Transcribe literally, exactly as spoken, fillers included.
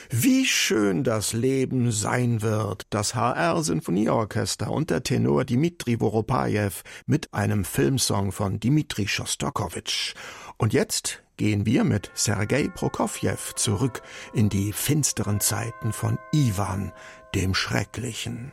Wie schön das Leben sein wird, das H R-Sinfonieorchester und der Tenor Dmitri Woropajew mit einem Filmsong von Dmitri Schostakowitsch. Und jetzt gehen wir mit Sergei Prokofjew zurück in die finsteren Zeiten von Iwan, dem Schrecklichen.